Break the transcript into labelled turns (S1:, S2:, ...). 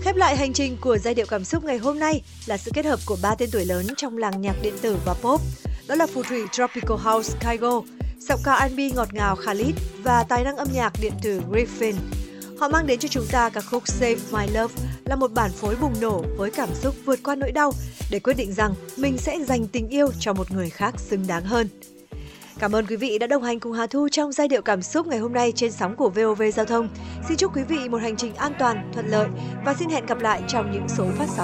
S1: Khép lại hành trình của giai điệu cảm xúc ngày hôm nay là sự kết hợp của 3 tên tuổi lớn trong làng nhạc điện tử và pop. Đó là phù thủy Tropical House Kygo, giọng ca R&B ngọt ngào Khalid và tài năng âm nhạc điện tử Griffin. Họ mang đến cho chúng ta ca khúc Save My Love là một bản phối bùng nổ với cảm xúc vượt qua nỗi đau để quyết định rằng mình sẽ dành tình yêu cho một người khác xứng đáng hơn. Cảm ơn quý vị đã đồng hành cùng Hà Thu trong giai điệu cảm xúc ngày hôm nay trên sóng của VOV Giao thông. Xin chúc quý vị một hành trình an toàn, thuận lợi và xin hẹn gặp lại trong những số phát sóng